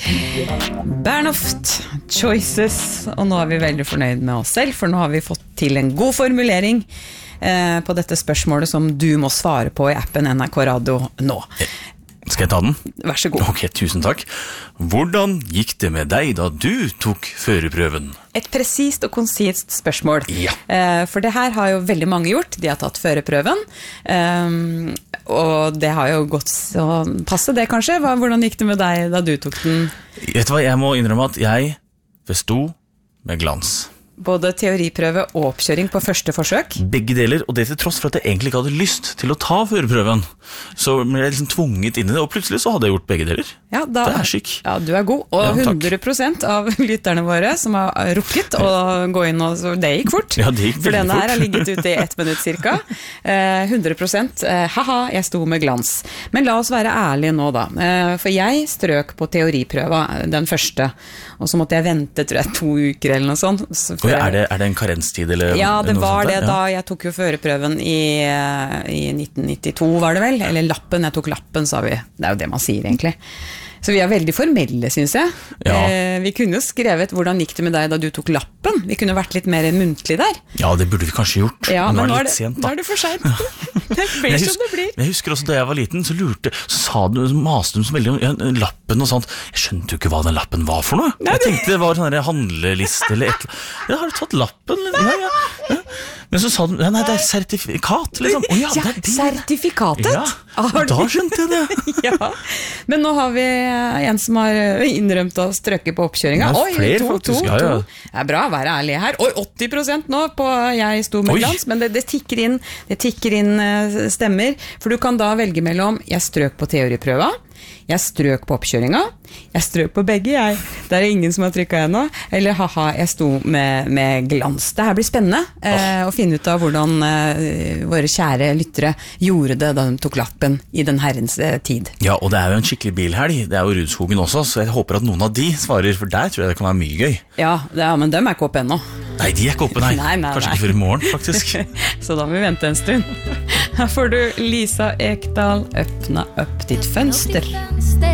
Bernhoft, Choices, og nå vi veldig fornøyd med oss selv, for nå har vi fått til en god formulering på dette spørsmålet som du må svare på i appen NRK Radio nå. Skal jeg ta den? Vær så god. Ok, tusen takk. Hvordan gikk det med deg da du tok førerprøven? Et presist og konsist spørsmål. Ja. For det her har jo veldig mange gjort. De har tatt førerprøven. Og det har jo gått så passe det kanskje. Hvordan gikk det med deg da du tok den? Vet du hva, jeg må innrømme at jeg besto med glans. Både teoriprøve og oppkjøring på første forsøk? Begge deler, og det til tross for at jeg egentlig ikke hadde lyst til å ta førerprøven. Så ble jeg liksom tvunget inn i det, og plutselig så hadde jeg gjort begge deler. Ja, det er skikk. Ja, du er god. Og ja, 100% av lytterne våre som har rukket å gå inn, og så det gikk fort. Ja, det gikk veldig fort. For denne her har ligget ute i 1 minutt cirka. 100%, haha, jeg sto med glans. Men la oss være ærlige nå da. For jeg strøk på teoriprøva, den første, og så måtte jeg vente, tror jeg, 2 uker eller noe sånt. Er det en karenstid eller ja, det var det da. Ja. Jeg tok jo førerprøven i 1992 var det vel, eller lappen, jeg tok lappen, sa vi. Det er jo det man sier egentlig. Så vi er veldig formelle, synes jeg. Ja. Vi kunne jo skrevet hvordan gikk det med deg da du tok lappen. Vi kunne vært litt mer muntlig der. Ja, det burde vi kanskje gjort. Ja, men nå er det litt sent da. Da er det for sent. Det blir som det blir. Jeg husker også da jeg var liten, så maste du så veldig om lappen og sånt. Jeg skjønte jo ikke hva den lappen var for noe. Jeg tenkte det var sånn handleliste eller et eller annet. Ja, har du tatt lappen? Ja. Men så sa du, nei, det er sertifikat, liksom. Ja, det er det. Sertifikatet? Ja, da skjønte jeg det. Ja, men nå har vi en som har innrømt å strøkke på oppkjøringa. Oi, flere faktisk, ja. Det er bra å være ærlig her. Oi, 80% nå på jeg sto med glans, men det tikker inn stemmer, for du kan da velge mellom jeg strøk på teoriprøva, jeg strøk på oppkjøringa, jeg strøk på begge, det er ingen som har trykket ennå, eller haha, jeg sto med glans. Det her blir spennende å finne ut av hvordan våre kjære lyttere gjorde det da de tok lappen i den herrens tid. Ja, og det er jo en skikkelig bilhelg, det er jo Rudskogen også, så jeg håper at noen av de svarer, for der tror jeg det kan være mye gøy. Ja, men dem er ikke oppe ennå. Nei, de er ikke oppe, nei. Kanskje ikke før i morgen, faktisk. Så da må vi vente en stund. Her får du Lisa Ekdahl, Öppna upp ditt fönster.